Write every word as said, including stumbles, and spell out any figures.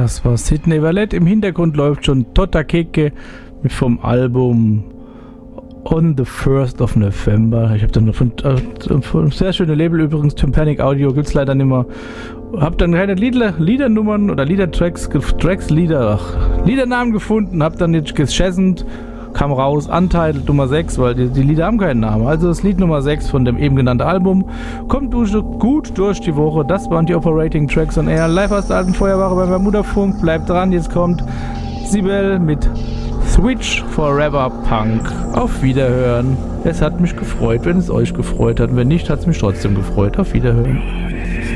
Das war Sydney Valette. Im Hintergrund läuft schon Tota Keke vom Album On the First of November. Ich habe dann von, äh, von sehr schöne Label übrigens, Tympanic Audio, gibt es leider nicht mehr. Hab dann keine Lieder, Liedernummern oder Liedertracks, Tracks, Lieder, ach, Liedernamen gefunden, hab dann jetzt geschossen, kam raus, Untitled Nummer sechs, weil die, die Lieder haben keinen Namen. Also das Lied Nummer sechs von dem eben genannten Album kommt durch, gut durch die Woche. Das waren die Operating Tracks on Air. Live aus der alten Feuerwache beim Bermuda-Funk. Bleibt dran, jetzt kommt Sibel mit Switch Forever Punk. Auf Wiederhören. Es hat mich gefreut, wenn es euch gefreut hat. Wenn nicht, hat es mich trotzdem gefreut. Auf Wiederhören.